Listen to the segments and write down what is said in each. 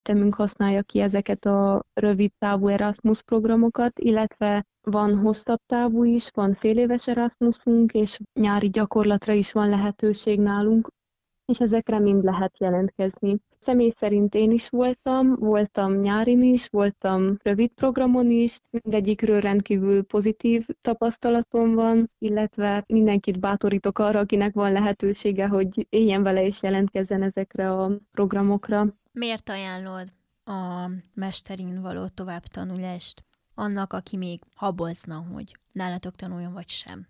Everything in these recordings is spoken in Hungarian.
egyetemünk használja ki ezeket a rövid távú Erasmus programokat, illetve van hosszabb távú is, van féléves Erasmusunk, és nyári gyakorlatra is van lehetőség nálunk, és ezekre mind lehet jelentkezni. Személy szerint én is voltam nyárin is, voltam rövid programon is, mindegyikről rendkívül pozitív tapasztalatom van, illetve mindenkit bátorítok arra, akinek van lehetősége, hogy éljen vele és jelentkezzen ezekre a programokra. Miért ajánlod a mesterin való továbbtanulást annak, aki még habozna, hogy nálatok tanuljon vagy sem?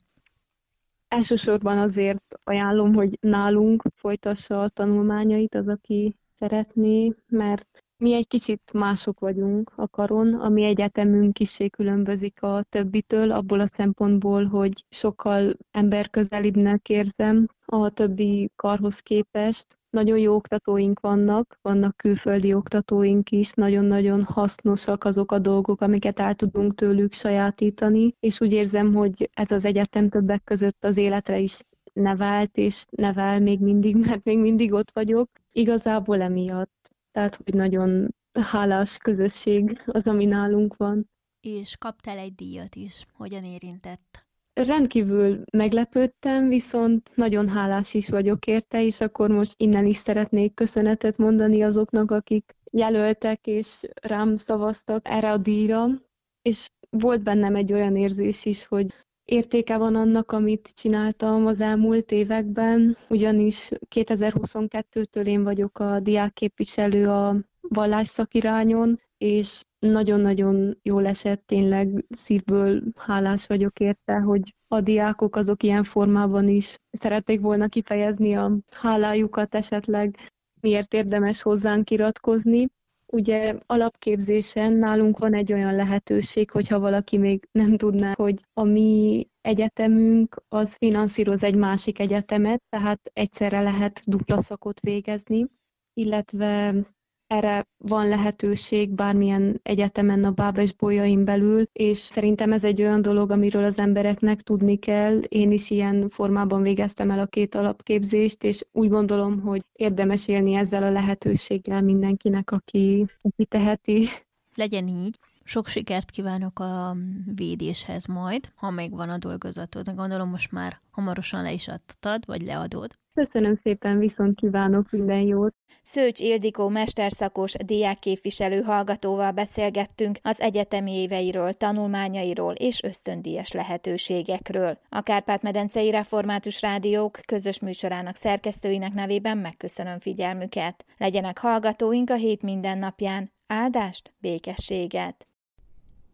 Elsősorban azért ajánlom, hogy nálunk folytassa a tanulmányait az, aki szeretné, mert mi egy kicsit mások vagyunk a karon, a mi egyetemünk kissé különbözik a többitől, abból a szempontból, hogy sokkal emberközelibbnek érzem a többi karhoz képest. Nagyon jó oktatóink vannak külföldi oktatóink is, nagyon-nagyon hasznosak azok a dolgok, amiket el tudunk tőlük sajátítani, és úgy érzem, hogy ez az egyetem többek között az életre is nevelt, és nevel még mindig, mert még mindig ott vagyok. Igazából emiatt. Tehát, hogy nagyon hálás közösség az, ami nálunk van. És kaptál egy díjat is. Hogyan érintett? Rendkívül meglepődtem, viszont nagyon hálás is vagyok érte, és akkor most innen is szeretnék köszönetet mondani azoknak, akik jelöltek és rám szavaztak erre a díjra. És volt bennem egy olyan érzés is, hogy értéke van annak, amit csináltam az elmúlt években, ugyanis 2022-től én vagyok a diákképviselő a vallásszakirányon, és nagyon-nagyon jól esett, tényleg szívből hálás vagyok érte, hogy a diákok azok ilyen formában is szerették volna kifejezni a hálájukat esetleg, miért érdemes hozzánk iratkozni. Ugye alapképzésen nálunk van egy olyan lehetőség, hogyha valaki még nem tudná, hogy a mi egyetemünk az finanszíroz egy másik egyetemet, tehát egyszerre lehet dupla szakot végezni, illetve erre van lehetőség bármilyen egyetemen a Bábes-Bolyain belül, és szerintem ez egy olyan dolog, amiről az embereknek tudni kell. Én is ilyen formában végeztem el a 2 alapképzést, és úgy gondolom, hogy érdemes élni ezzel a lehetőséggel mindenkinek, aki teheti. Legyen így. Sok sikert kívánok a védéshez majd, ha megvan a dolgozatod. Gondolom most már hamarosan le is adtad, vagy leadod. Köszönöm szépen, viszont kívánok minden jót! Szőcs Ildikó mesterszakos diákképviselő hallgatóval beszélgettünk az egyetemi éveiről, tanulmányairól és ösztöndíjas lehetőségekről. A Kárpát-medencei Református Rádiók közös műsorának szerkesztőinek nevében megköszönöm figyelmüket. Legyenek hallgatóink a hét minden napján. Áldást, békességet!